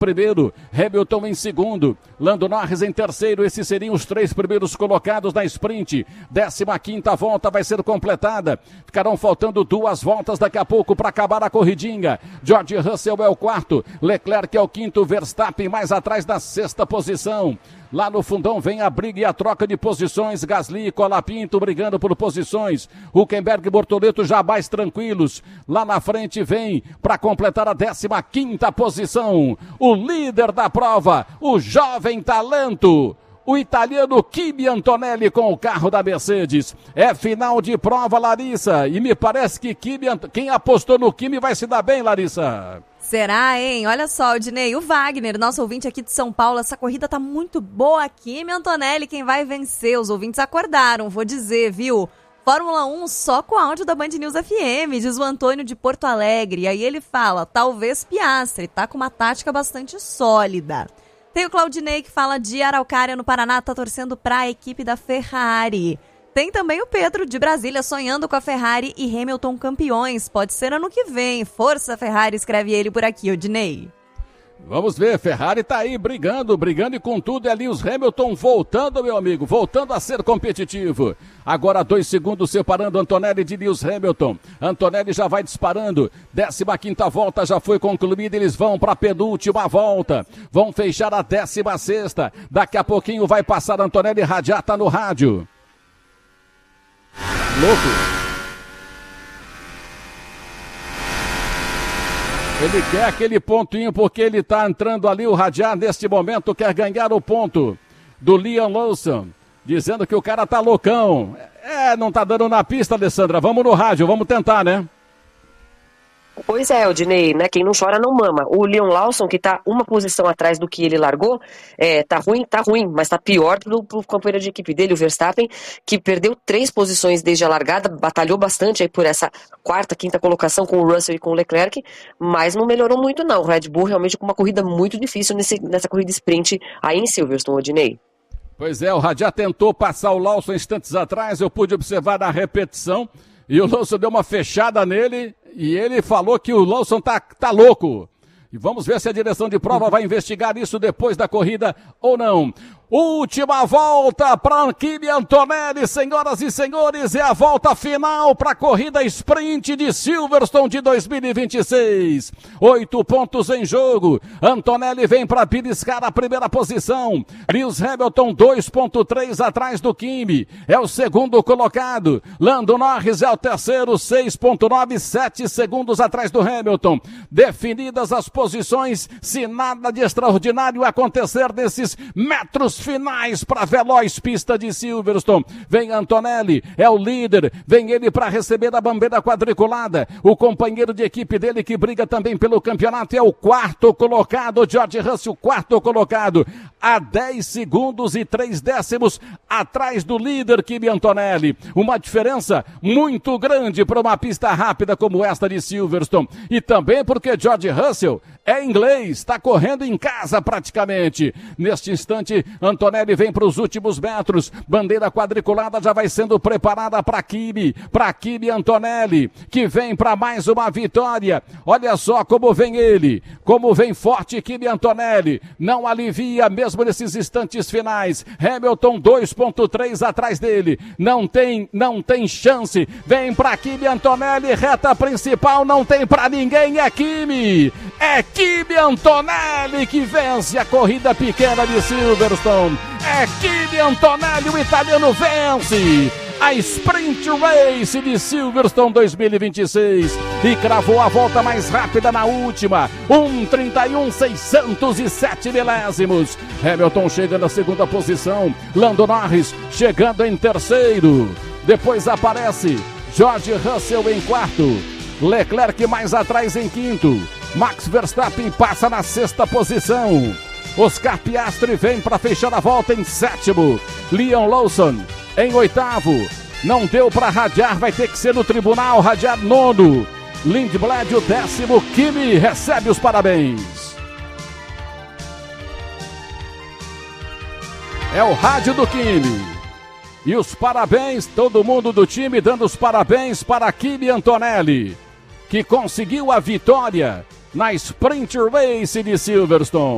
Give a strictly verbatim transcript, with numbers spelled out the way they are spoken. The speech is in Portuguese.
primeiro, Hamilton em segundo, Lando Norris em terceiro. Esses seriam os três primeiros colocados na sprint. Décima quinta volta vai ser completada. Ficarão faltando duas voltas daqui a pouco para acabar a corridinha. George Russell é o quarto, Leclerc é o quinto, Verstappen mais atrás na sexta posição. Lá no fundão vem a briga e a troca de posições. Gasly e Colapinto brigando por posições. Hülkenberg e Bortoleto já mais tranquilos. Lá na frente vem para completar a décima quinta posição o líder da prova, o jovem talento, o italiano Kimi Antonelli com o carro da Mercedes. É final de prova, Larissa, e me parece que Kimi, quem apostou no Kimi vai se dar bem, Larissa. Será, hein? Olha só, Odinei, o Wagner, nosso ouvinte aqui de São Paulo, essa corrida tá muito boa. Kimi Antonelli, quem vai vencer? Os ouvintes acordaram, vou dizer, viu? Fórmula um só com áudio da Band News F M, diz o Antônio de Porto Alegre. E aí ele fala, talvez Piastri, tá com uma tática bastante sólida. Tem o Claudinei que fala de Araucária no Paraná, tá torcendo pra equipe da Ferrari. Tem também o Pedro de Brasília sonhando com a Ferrari e Hamilton campeões. Pode ser ano que vem. Força Ferrari, escreve ele por aqui, Odinei. Vamos ver, Ferrari tá aí brigando, brigando e com tudo é Lewis Hamilton voltando, meu amigo, voltando a ser competitivo. Agora dois segundos separando Antonelli de Lewis Hamilton. Antonelli já vai disparando, décima quinta volta já foi concluída, eles vão para a penúltima volta. Vão fechar a décima sexta, daqui a pouquinho vai passar Antonelli, radiata no rádio. Louco. Ele quer aquele pontinho porque ele está entrando ali, o radiar neste momento quer ganhar o ponto do Liam Lawson, dizendo que o cara tá loucão. É, não tá dando na pista, Alessandra, vamos no rádio, vamos tentar, né? Pois é, Odinei, né? Quem não chora não mama. O Liam Lawson, que tá uma posição atrás do que ele largou, é, tá ruim, tá ruim, mas tá pior pro, pro companheiro de equipe dele, o Verstappen, que perdeu três posições desde a largada, batalhou bastante aí por essa quarta, quinta colocação com o Russell e com o Leclerc, mas não melhorou muito não. O Red Bull realmente com uma corrida muito difícil nesse, nessa corrida sprint aí em Silverstone, Odinei. Pois é, o Radiar tentou passar o Lawson instantes atrás, eu pude observar na repetição, e o Lawson deu uma fechada nele, e ele falou que o Lawson tá, tá louco. E vamos ver se a direção de prova vai investigar isso depois da corrida ou não. Última volta para Kimi Antonelli, senhoras e senhores, é a volta final para a corrida sprint de Silverstone de dois mil e vinte e seis. Oito pontos em jogo. Antonelli vem para beliscar a primeira posição. Lewis Hamilton dois ponto três atrás do Kimi. É o segundo colocado. Lando Norris é o terceiro, seis ponto nove, sete segundos atrás do Hamilton. Definidas as posições, se nada de extraordinário acontecer nesses metros finais para a veloz pista de Silverstone. Vem Antonelli, é o líder, vem ele para receber a bandeira quadriculada. O companheiro de equipe dele que briga também pelo campeonato é o quarto colocado, George Russell, quarto colocado, a dez segundos e três décimos atrás do líder Kimi Antonelli. Uma diferença muito grande para uma pista rápida como esta de Silverstone. E também porque George Russell é inglês, está correndo em casa praticamente. Neste instante, Antonelli vem para os últimos metros, bandeira quadriculada já vai sendo preparada para Kimi, para Kimi Antonelli, que vem para mais uma vitória. Olha só como vem ele, como vem forte Kimi Antonelli, não alivia mesmo nesses instantes finais. Hamilton dois ponto três atrás dele, não tem, não tem chance, vem para Kimi Antonelli, reta principal, não tem para ninguém, é Kimi, é Kimi Antonelli que vence a corrida pequena de Silverstone. É Kimi Antonelli, o italiano vence a Sprint Race de Silverstone dois mil e vinte e seis e cravou a volta mais rápida na última, um trinta e um, seiscentos e sete milésimos. Hamilton chega na segunda posição, Lando Norris chegando em terceiro, depois aparece George Russell em quarto, Leclerc mais atrás em quinto, Max Verstappen passa na sexta posição. Oscar Piastri vem para fechar a volta em sétimo. Liam Lawson em oitavo. Não deu para radiar, vai ter que ser no tribunal, radiar nono. Lindblad o décimo. Kimi recebe os parabéns. É o rádio do Kimi. E os parabéns, todo mundo do time dando os parabéns para Kimi Antonelli, que conseguiu a vitória na Sprint Race de Silverstone.